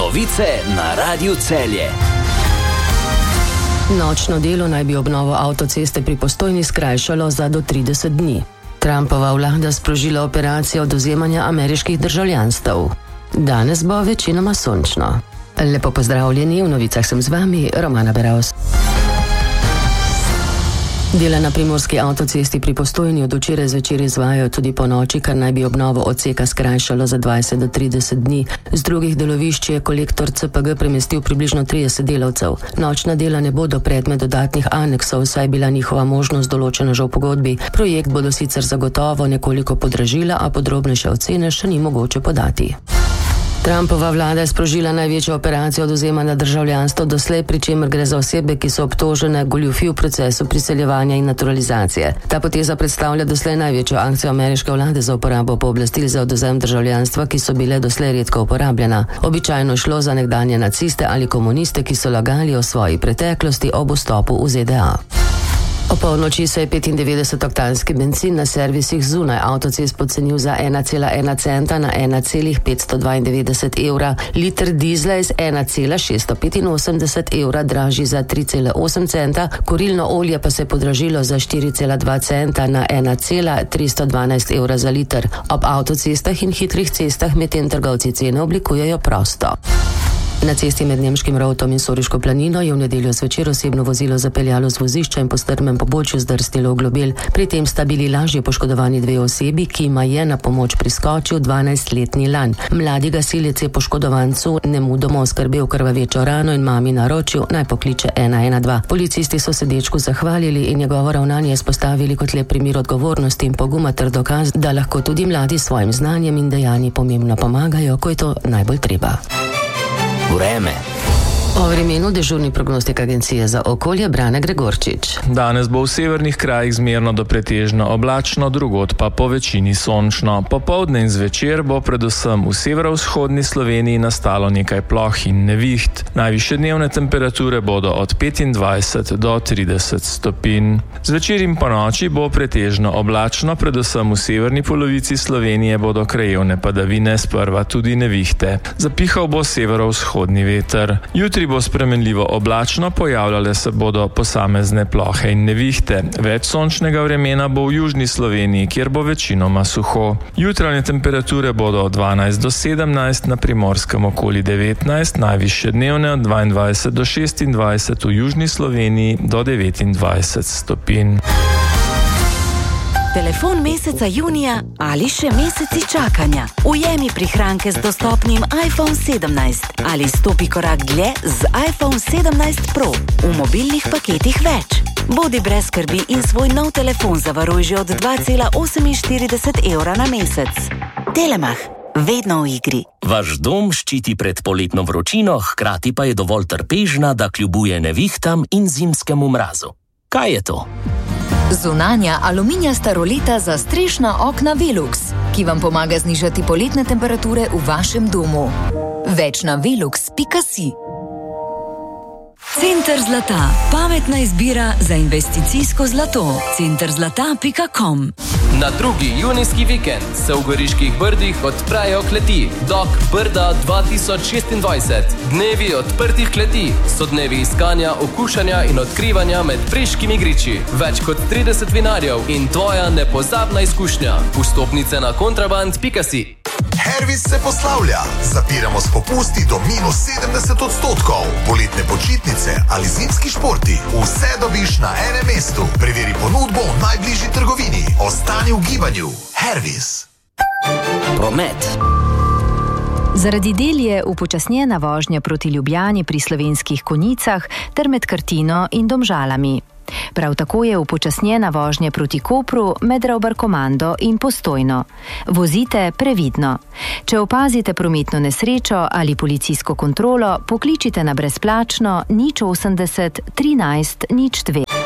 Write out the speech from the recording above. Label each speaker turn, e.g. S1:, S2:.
S1: Novice na Radiu Celje.
S2: Nočno delo naj bi obnovo avtoceste pri Postojni skrajšalo za do 30 dni. Trumpova vlada sprožila operacijo odvzemanja ameriških državljanstev. Danes bo večinoma sončno. Lepo pozdravljeni, v novicah sem z vami, Romana Beravs. Dela na primorski avtocesti pri Postojni od včeraj zvečer izvajajo tudi po noči, kar naj bi obnovo odseka skrajšalo za 20 do 30 dni. Z drugih delovišč je kolektor CPG premestil približno 30 delavcev. Nočna dela ne bodo predmet dodatnih aneksov, saj je bila njihova možnost določena že v pogodbi. Projekt bodo sicer zagotovo nekoliko podražila, a podrobnejše ocene še ni mogoče podati. Trumpova vlada je sprožila največjo operacijo odvzemanja državljanstva doslej, pri čemer gre za osebe, ki so obtožene goljufij v procesu priseljevanja in naturalizacije. Ta poteza predstavlja doslej največjo akcijo ameriške vlade za uporabo pooblastil za odvzem državljanstva, ki so bile doslej redko uporabljena. Običajno šlo za nekdanje naciste ali komuniste, ki so lagali o svoji preteklosti ob vstopu v ZDA. O polnoči se je 95-oktanski bencin na servisih zunaj avtocest pocenil za 1,1 centa na 1,592 evra, liter dizla je z 1,685 evra dražji za 3,8 centa, kurilno olje pa se je podražilo za 4,2 centa na 1,312 evra za liter. Ob avtocestah in hitrih cestah medtem trgovci cene oblikujejo prosto. Na cesti med Nemškim Rovtom in Soriško planino je v nedeljo zvečer osebno vozilo zapeljalo z vozišča in po strmem pobočju zdrsnilo v globel. Pri tem sta bili lažje poškodovani dve osebi, ki jima je na pomoč priskočil 12-letni Lan. Mladi gasilec je poškodovancu nemudoma oskrbel krvavečo rano in mami naročil, naj pokliče 112. Policisti so se dečku zahvalili in njegovo ravnanje izpostavili kot lep primer odgovornosti in poguma ter dokaz, da lahko tudi mladi s svojim znanjem in dejanji pomembno pomagajo, ko je to najbolj treba.
S1: Vreme.
S2: O vremenu dežurni prognostik agencije za okolje Brane Gregorčič.
S3: Danes bo v severnih krajih zmerno do pretežno oblačno, drugod pa po večini sončno. Popoldne in zvečer bo predvsem v severovzhodni Sloveniji nastalo nekaj ploh in neviht. Najvišje dnevne temperature bodo od 25 do 30 stopinj. Zvečer in ponoči bo pretežno oblačno, predvsem v severni polovici Slovenije bodo krajevne padavine, sprva tudi nevihte. Zapihal bo severovzhodni veter. Jutri bo spremenljivo oblačno, pojavljale se bodo posamezne plohe in nevihte. Več sončnega vremena bo v južni Sloveniji, kjer bo večinoma suho. Jutranje temperature bodo od 12 do 17, na Primorskem okoli 19, najvišje dnevne od 22 do 26, v južni Sloveniji do 29 stopinj.
S4: Telefon meseca junija ali še meseci čakanja. Ujemi prihranke z dostopnim iPhone 17 ali stopi korak dlje z iPhone 17 Pro v mobilnih paketih več. Bodi brez skrbi in svoj nov telefon zavaruj že od 2,48 evra na mesec. Telemach. Vedno v igri.
S1: Vaš dom ščiti pred poletno vročino, hkrati pa je dovolj trpežna, da kljubuje nevihtam in zimskemu mrazu. Kaj je to?
S5: Zunanja aluminijasta roleta za strešna okna Velux, ki vam pomaga znižati poletne temperature v vašem domu. Več na velux.si. Center zlata. Pametna izbira za investicijsko zlato. centerzlata.com.
S6: Na drugi junijski vikend se v Goriških Brdih odprejo kleti Dok Brda 2026. Dnevi odprtih kleti so dnevi iskanja, okušanja in odkrivanja med Priškimi griči. Več kot 30 vinarjev in tvoja nepozabna izkušnja. Vstopnice na kontraband.si.
S7: Hervis se poslavlja. Zapiramo s popusti do -70%. Poletne počitnice ali zimski športi. Vse dobiš na enem mestu. Preveri ponudbo v najbližji trgovini. Ostani v gibanju. Hervis.
S1: Promet.
S8: Zaradi del je upočasnjena vožnja proti Ljubljani pri Slovenskih Konjicah ter med Krtino in Domžalami. Prav tako je upočasnjena vožnja proti Kopru med Ravbarkomando in Postojno. Vozite previdno. Če opazite prometno nesrečo ali policijsko kontrolo, pokličite na brezplačno 080 13 02.